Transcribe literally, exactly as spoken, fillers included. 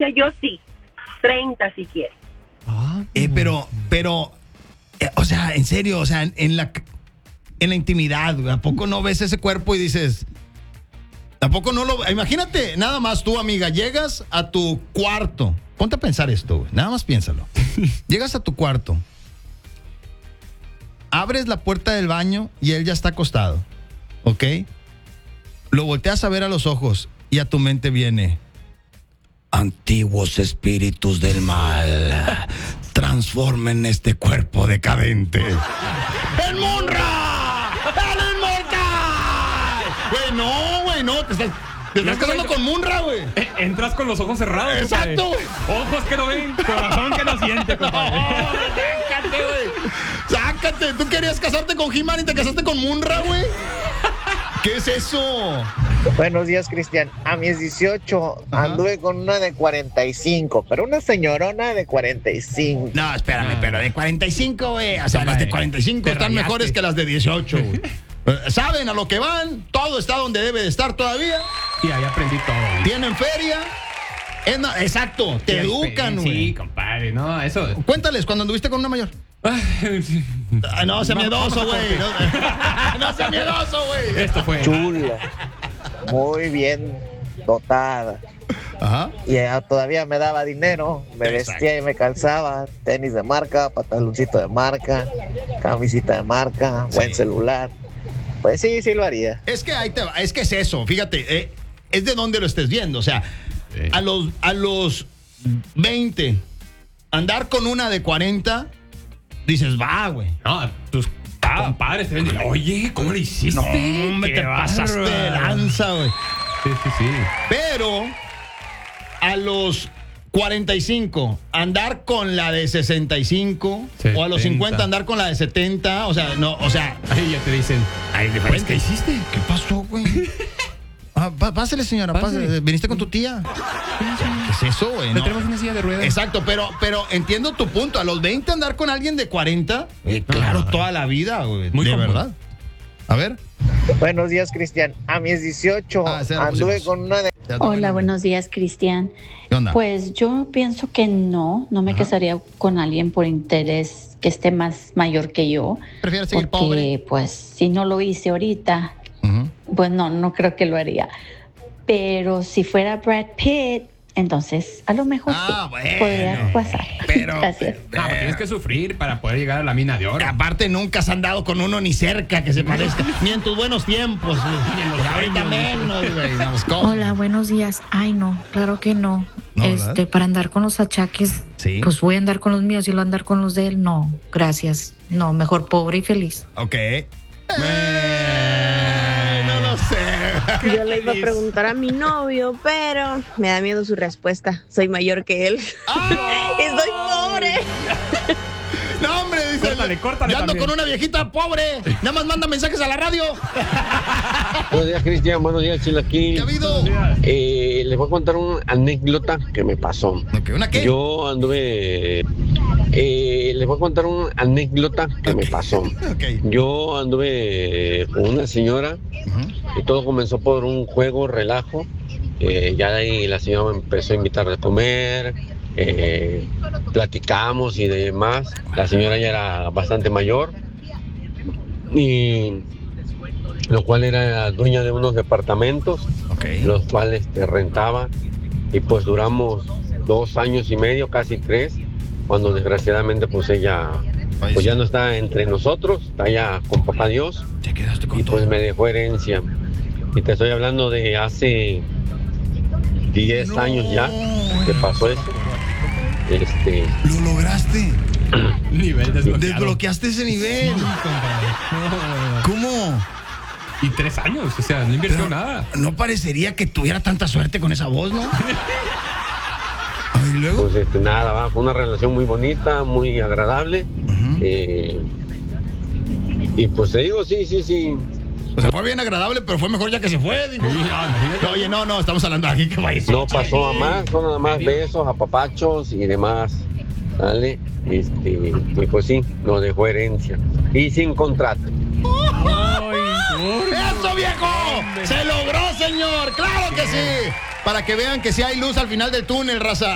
dice, yo sí, treinta si quiere. Ah, eh, pero, pero, eh, o sea, en serio, o sea, en, en la en la intimidad, güey, ¿a poco no ves ese cuerpo y dices, tampoco no lo, imagínate, nada más tú, amiga, llegas a tu cuarto, ponte a pensar esto, güey, nada más piénsalo, llegas a tu cuarto, abres la puerta del baño y él ya está acostado, ¿ok? Lo volteas a ver a los ojos y a tu mente viene, antiguos espíritus del mal, transformen este cuerpo decadente. ¡El Munra! ¡El Inmortal! Güey, no, güey, no, te estás, te estás casando con Munra, güey. Eh, entras con los ojos cerrados. Exacto, güey. Ojos que no ven, corazón que no siente, compadre. No, sácate, güey. Sácate. ¿Tú querías casarte con He-Man y te casaste con Munra, güey? ¿Qué es eso? Buenos días, Cristian. A mis dieciocho Ajá. anduve con una de cuarenta y cinco, pero una señorona de cuarenta y cinco. No, espérame, No. pero de cuarenta y cinco, güey. O sea, Compadre, las de cuarenta y cinco te están rayaste. mejores que las de dieciocho, güey. Eh, Saben a lo que van, todo está donde debe de estar todavía. Y ahí aprendí todo. güey. Tienen feria. Es na- exacto, te Sí, educan, Sí, güey. compadre, no, eso. Cuéntales cuando anduviste con una mayor. Ah, no, sea No, miedoso, vamos a güey. No, no sea miedoso, güey. Esto fue. Chula, muy bien dotada. Ajá. Y ella todavía me daba dinero, me Exacto. vestía y me calzaba, tenis de marca, pantaloncito de marca, camisita de marca, buen Sí. celular. Pues sí, sí lo haría. Es que ahí te va, es que es eso, fíjate, eh, es de donde lo estés viendo, o sea, Sí. a los a los veinte andar con una de cuarenta dices, va, güey. No, tus compadres te ven y dicen, oye, ¿cómo le hiciste? No, hombre, Qué te pasaste de bárbaro. lanza, güey. Sí, sí, sí. Pero a los cuarenta y cinco andar con la de sesenta y cinco o a los setenta. cincuenta andar con la de setenta, o sea, no, o sea, Ahí ya te dicen, hay pues, diferencia. ¿qué hiciste? ¿Qué pasó, güey? Ah, pá- pásale, señora, Pásale. pásale. ¿Viniste con tu tía? ¿Qué es eso, güey? Le No. tenemos una silla de ruedas. Exacto, pero, pero entiendo tu punto. A los veinte andar con alguien de cuarenta, eh, claro, no, no. toda la vida, güey. Muy de común. verdad. A ver. Buenos días, Cristian. A mis dieciocho Ah, ese ya lo anduve pusimos. con una de Hola, buenos días, Cristian. ¿Qué onda? Pues yo pienso que no, no me Ajá. casaría con alguien por interés que esté más mayor que yo, ¿Prefieres seguir porque pobre? pues si no lo hice ahorita, Ujú. pues no, no creo que lo haría. Pero si fuera Brad Pitt, entonces a lo mejor Ah, sí bueno. podría pasar. Pero- Gracias. No, pues tienes que sufrir para poder llegar a la mina de oro. Aparte, nunca has andado con uno ni cerca que se parezca. Ni en tus buenos tiempos, güey. Ni en los de ahorita menos, güey. No, pues, ¿cómo? Hola, buenos días. Ay, no, claro que no. No, ¿verdad? este, para andar con los achaques, Sí. pues voy a andar con los míos y lo andar con los de él. No, gracias. No, mejor pobre y feliz. Ok. Eh, no lo sé. Yo le iba a preguntar a mi novio, pero me da miedo su respuesta. Soy mayor que él. ¡Ah! Estoy pobre. No, hombre, dice. Córtale, córtale Yo ando también. con una viejita pobre. Nada más manda mensajes a la radio. Buenos días, Cristian. Buenos días, ¿Qué Chilaquín. ha habido? Eh, les voy a contar una anécdota que me pasó. Ok, ¿una qué? Yo anduve. Eh, les voy a contar una anécdota que me pasó. Ok. Yo anduve con una señora Ujú. y todo comenzó por un juego, relajo. Eh, ya de ahí la señora me empezó a invitar a comer. Eh, platicamos y demás. La señora ya era bastante mayor. Y lo cual era dueña de unos departamentos, Ok. los cuales te rentaba, y pues duramos dos años y medio, casi tres, cuando desgraciadamente pues ella pues ya no está entre nosotros, está ya con papá Dios, Te quedaste con y pues todo. me dejó herencia. Y te estoy hablando de hace diez No. años ya que pasó eso. Este, Lo lograste. Nivel desbloqueado. Desbloqueaste ese nivel. Sí, compadre. No. ¿Cómo? Y tres años, o sea, no invirtió Pero nada. no parecería que tuviera tanta suerte con esa voz, ¿no? A ver, ¿y luego? pues este, nada, va, fue una relación muy bonita, muy agradable. Ujú. Eh, y pues te digo, sí, sí, sí. O sea, fue bien agradable, pero fue mejor ya que se fue. digo. Sí, no, imagínate. No, oye, no, no, estamos hablando aquí que vaya. No pasó a más, son nada más besos, apapachos y demás. ¿Sale? Este, y pues sí, nos dejó herencia. Y sin contrato. Ay, gordo. ¡Eso, viejo! ¡Se logró, señor! ¡Claro que sí! Para que vean que sí hay luz al final del túnel, raza.